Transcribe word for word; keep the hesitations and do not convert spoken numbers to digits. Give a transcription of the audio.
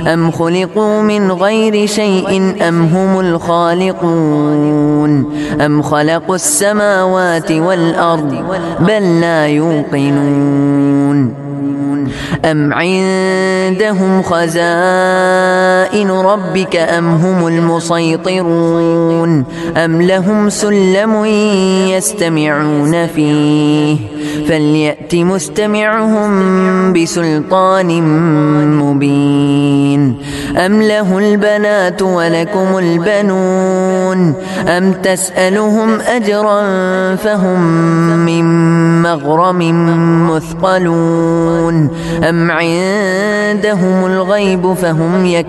أم خلقوا من غير شيء أم هم الخالقون أم خلقوا السماوات والأرض بل لا يوقنون أم عندهم خزائن ربك أم هم المسيطرون أم لهم سلم يستمعون فيه فليأت مستمعهم بسلطان مبين أم له البنات ولكم البنون أم تسألهم أجرا فهم من مغرم مثقلون أم عندهم الغيب فهم يكتبون